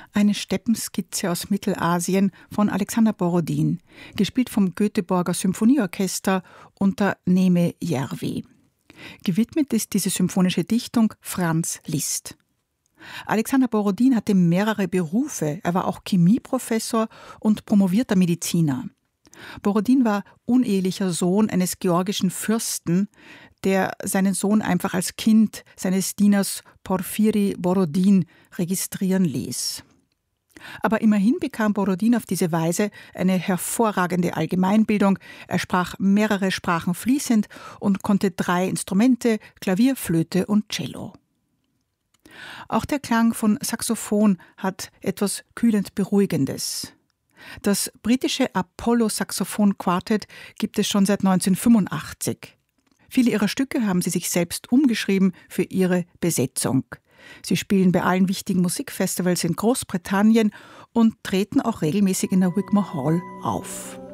Eine Steppenskizze aus Mittelasien von Alexander Borodin, gespielt vom Göteborger Symphonieorchester unter Neeme Järvi. Gewidmet ist diese symphonische Dichtung Franz Liszt. Alexander Borodin hatte mehrere Berufe. Er war auch Chemieprofessor und promovierter Mediziner. Borodin war unehelicher Sohn eines georgischen Fürsten, der seinen Sohn einfach als Kind seines Dieners Porfiri Borodin registrieren ließ. Aber immerhin bekam Borodin auf diese Weise eine hervorragende Allgemeinbildung. Er sprach mehrere Sprachen fließend und konnte 3 Instrumente, Klavier, Flöte und Cello. Auch der Klang von Saxophon hat etwas kühlend Beruhigendes. Das britische Apollo-Saxophon-Quartett gibt es schon seit 1985. Viele ihrer Stücke haben sie sich selbst umgeschrieben für ihre Besetzung. Sie spielen bei allen wichtigen Musikfestivals in Großbritannien und treten auch regelmäßig in der Wigmore Hall auf.